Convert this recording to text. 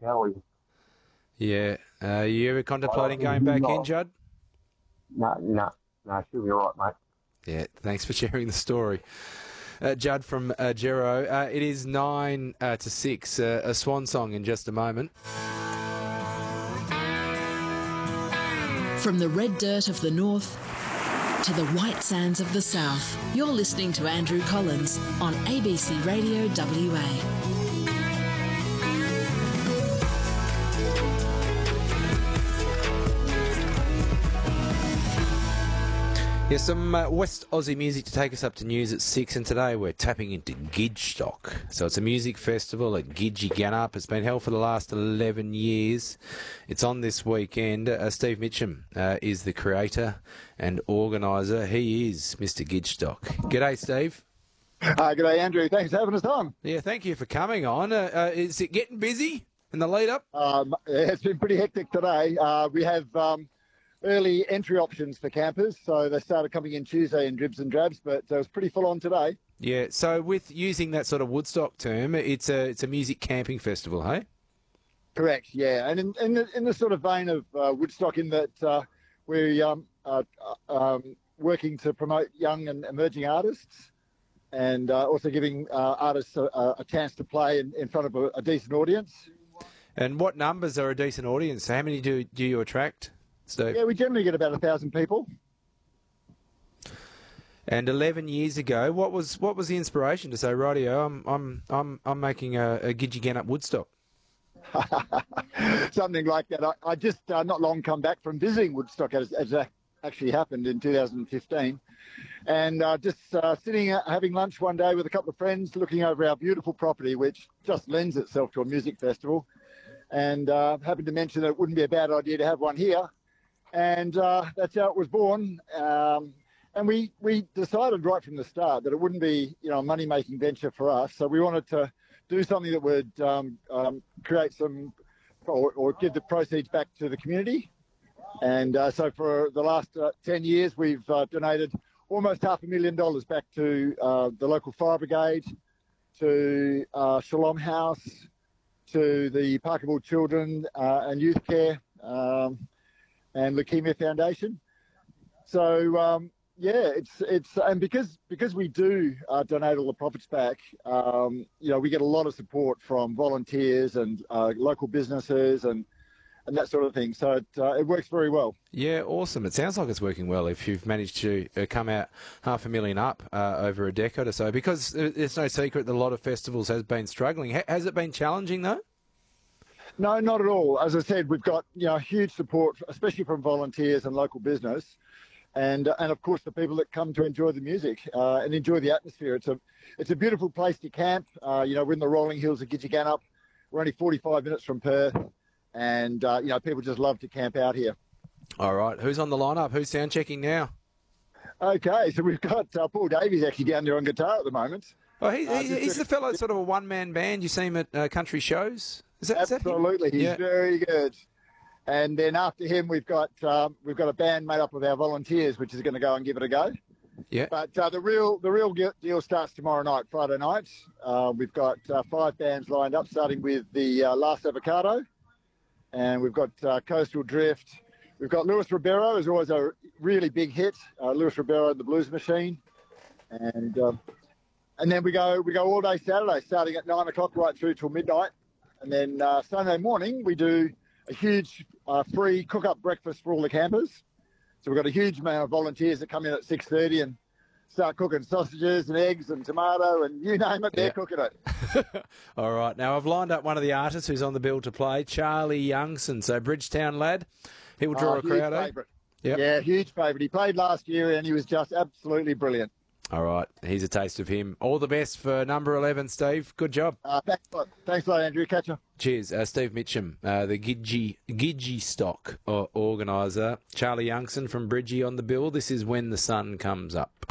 How are you? Yeah. You ever contemplating going back in, Judd? No, she'll be all right, mate. Yeah, thanks for sharing the story. Judd from Gero. It is 9 to 6, a swan song in just a moment. From the red dirt of the north to the white sands of the south, you're listening to Andrew Collins on ABC Radio WA. Yeah, some West Aussie music to take us up to news at 6, and today we're tapping into Gidgestock. So it's a music festival at Gidgegannup. It's been held for the last 11 years. It's on this weekend. Steve Mitchum is the creator and organiser. He is Mr. Gidgestock. G'day, Steve. G'day, Andrew. Thanks for having us on. Yeah, thank you for coming on. Is it getting busy in the lead-up? It's been pretty hectic today. We have... early entry options for campers, so they started coming in Tuesday in dribs and drabs, but it was pretty full on today. Yeah, so with using that sort of Woodstock term, it's a music camping festival, hey? Correct, yeah, and in the sort of vein of Woodstock, in that we're working to promote young and emerging artists, and also giving artists a chance to play in front of a decent audience. And what numbers are a decent audience? How many do you attract, Steve? Yeah, we generally get about 1,000 people. And 11 years ago, what was the inspiration to say, rightio, I'm making a Gidgegannup Woodstock? Something like that. I just not long come back from visiting Woodstock, as actually happened in 2015, and just sitting having lunch one day with a couple of friends, looking over our beautiful property, which just lends itself to a music festival, and happened to mention that it wouldn't be a bad idea to have one here. And that's how it was born. And we decided right from the start that it wouldn't be, a money-making venture for us. So we wanted to do something that would create some or give the proceeds back to the community. And so for the last 10 years, we've donated almost $500,000 back to the local fire brigade, to Shalom House, to the Parkerville Children and Youth Care, and Leukemia Foundation. So it's and because we do donate all the profits back, we get a lot of support from volunteers and local businesses and that sort of thing. So it works very well. Yeah, awesome. It sounds like it's working well if you've managed to come out $500,000 up over a decade or so, because it's no secret that a lot of festivals has been struggling. Has it been challenging though? No, not at all. As I said, we've got huge support, especially from volunteers and local business, and of course the people that come to enjoy the music and enjoy the atmosphere. It's a beautiful place to camp. We're in the rolling hills of Gidgegannup. We're only 45 minutes from Perth, and people just love to camp out here. All right, who's on the lineup? Who's sound checking now? Okay, so we've got Paul Davies actually down there on guitar at the moment. Oh, he's the fellow, sort of a one-man band. You see him at country shows. Absolutely, he's very good. And then after him, we've got a band made up of our volunteers, which is going to go and give it a go. Yeah. But the real deal starts tomorrow night, Friday night. We've got 5 bands lined up, starting with the Last Avocado, and we've got Coastal Drift. We've got Luis Ribeiro, who's always a really big hit. Luis Ribeiro and the Blues Machine, and then we go all day Saturday, starting at 9 o'clock right through till midnight. And then Sunday morning, we do a huge free cook-up breakfast for all the campers. So we've got a huge amount of volunteers that come in at 6:30 and start cooking sausages and eggs and tomato and you name it, they're cooking it. All right. Now, I've lined up one of the artists who's on the bill to play, Charlie Youngson. So, Bridgetown lad. He will draw a crowd, eh? Yep. Yeah, huge favourite. He played last year and he was just absolutely brilliant. All right, here's a taste of him. All the best for number 11, Steve. Good job. Thanks a lot, Andrew. Catch you. Cheers. Steve Mitchum, the Gidgestock organiser. Charlie Youngson from Bridgie on the bill. This is When the Sun Comes Up.